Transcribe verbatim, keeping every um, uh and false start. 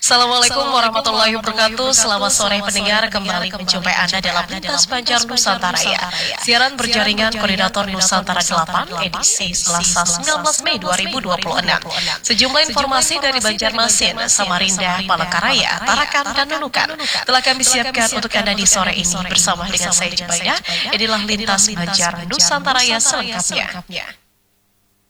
Assalamualaikum warahmatullahi wabarakatuh. Selamat sore pendengar, kembali menjumpai Anda dalam Lintas Banjar Nusantara ya. Siaran berjaringan Koordinator Nusantara delapan edisi Selasa sembilan belas Mei dua ribu dua puluh enam. Sejumlah informasi dari Banjarmasin, Samarinda, Palangkaraya, Tarakan, dan Nunukan telah kami siapkan untuk Anda di sore ini bersama dengan saya Jebaidah. Inilah Lintas Banjar Nusantara ya selengkapnya.